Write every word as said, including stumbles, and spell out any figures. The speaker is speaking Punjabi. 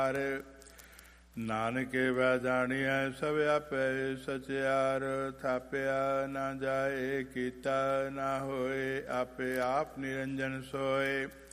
ਨਾਨਕੇ ਵੈ ਜਾਣੀਐ ਸਭ ਆਪੇ ਸਚਿਆਰ। ਥਾਪਿਆ ਨਾ ਜਾਏ ਕੀਤਾ ਨਾ ਹੋਏ ਆਪੇ ਆਪ ਨਿਰੰਜਨ ਸੋਏ।